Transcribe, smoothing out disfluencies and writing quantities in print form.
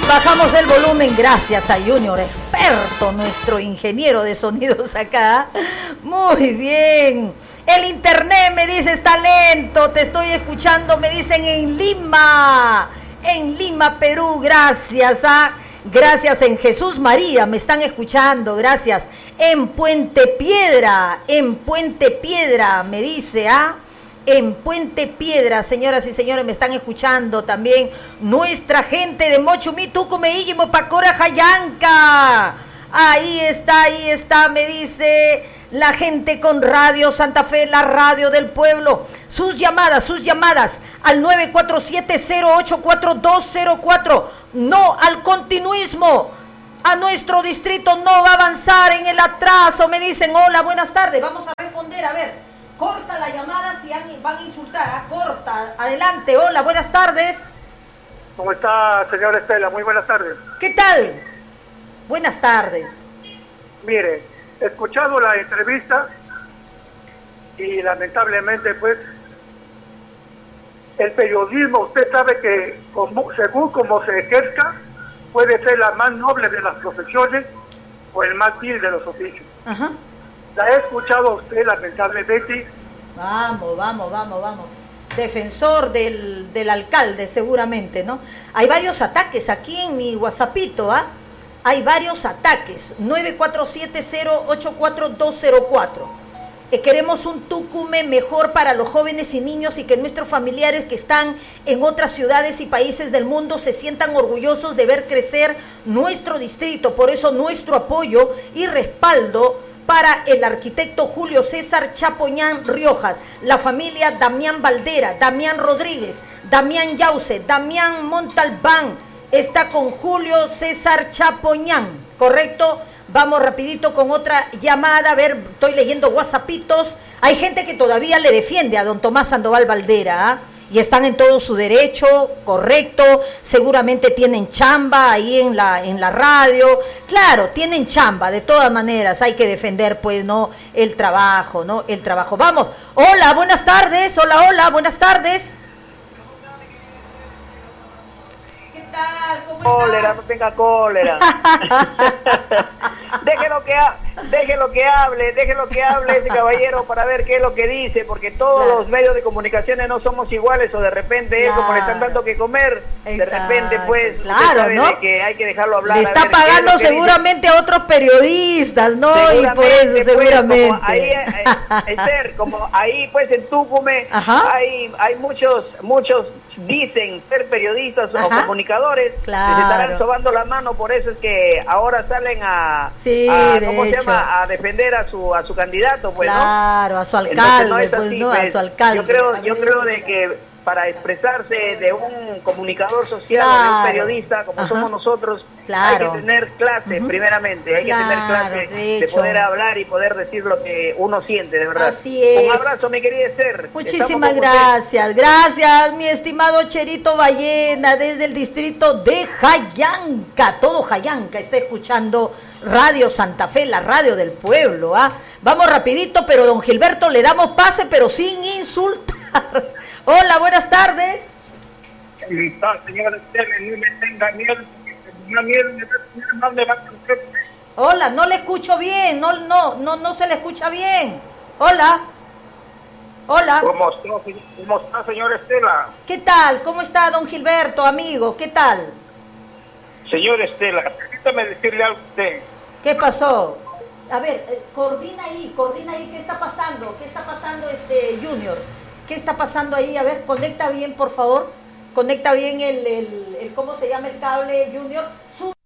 Bajamos el volumen gracias a Junior, experto, nuestro ingeniero de sonidos acá. Muy bien. El internet me dice está lento, te estoy escuchando, me dicen en Lima, Perú, gracias. Gracias en Jesús María, me están escuchando, gracias. En Puente Piedra, me dice, en Puente Piedra, señoras y señores, me están escuchando también nuestra gente de Mochumí, Tucumán, Pacora, Jayanca. Ahí está, me dice la gente con Radio Santa Fe, la radio del pueblo. Sus llamadas al 947-084-204. No al continuismo. A nuestro distrito no va a avanzar en el atraso. Me dicen, hola, buenas tardes. Vamos a responder, a ver. Corta la llamada si van a insultar. Corta, adelante. Hola, buenas tardes. ¿Cómo está, señora Estela? Muy buenas tardes. ¿Qué tal? Buenas tardes. Mire, he escuchado la entrevista y lamentablemente, pues, el periodismo, usted sabe que según como se ejerza, puede ser la más noble de las profesiones o el más vil de los oficios. Ajá. La he escuchado a usted, lamentablemente. Vamos. Defensor del alcalde, seguramente, ¿no? Hay varios ataques aquí en mi WhatsAppito, Hay varios ataques. 947-084-204. Queremos un Tucumán mejor para los jóvenes y niños y que nuestros familiares que están en otras ciudades y países del mundo se sientan orgullosos de ver crecer nuestro distrito. Por eso nuestro apoyo y respaldo para el arquitecto Julio César Chapoñán Riojas, la familia Damián Valdera, Damián Rodríguez, Damián Yause, Damián Montalbán, está con Julio César Chapoñán, ¿correcto? Vamos rapidito con otra llamada, a ver, estoy leyendo WhatsAppitos. Hay gente que todavía le defiende a don Tomás Sandoval Valdera, y están en todo su derecho, correcto, seguramente tienen chamba ahí en la radio, claro, tienen chamba, de todas maneras, hay que defender, pues, ¿no? El trabajo, ¿no? El trabajo. Vamos, hola, buenas tardes, hola, buenas tardes. ¿Qué tal? ¿Cómo estás? Cólera, no tenga cólera. Déjelo que hable ese caballero para ver qué es lo que dice, porque todos los medios de comunicaciones no somos iguales, o de repente como le están dando que comer, de repente pues sabe, ¿no? De que hay que dejarlo hablar. Le está pagando seguramente a otros periodistas, ¿no? Y por eso pues, seguramente. Como ahí, Esther, como ahí pues en Tucumán hay muchos dicen ser periodistas o comunicadores, que se estarán sobando la mano, por eso es que ahora salen a defender a su candidato, pues, claro, ¿no? A su alcalde. Entonces, no es así, pues, a su alcalde. Yo creo de que para expresarse de un comunicador social o de un periodista como somos nosotros, hay que tener clase, primeramente, hay que tener clase de poder hablar y poder decir lo que uno siente, de verdad. Así es. Un abrazo, mi querida Esther. Muchísimas gracias. Gracias, mi estimado Cherito Ballena, desde el distrito de Jayanca. Todo Jayanca está escuchando Radio Santa Fe, la radio del pueblo. Vamos rapidito, pero don Gilberto le damos pase, pero sin insultar. Hola, buenas tardes. Señora Esther, no me tenga miedo. Hola, no le escucho bien, no se le escucha bien. Hola. ¿Cómo está, señora Estela? ¿Qué tal? ¿Cómo está, don Gilberto, amigo? ¿Qué tal? Señora Estela, permítame decirle algo a usted. ¿Qué pasó? A ver, coordina ahí, ¿qué está pasando? Junior? ¿Qué está pasando ahí? A ver, conecta bien, por favor. Conecta bien el ¿cómo se llama el cable, Junior?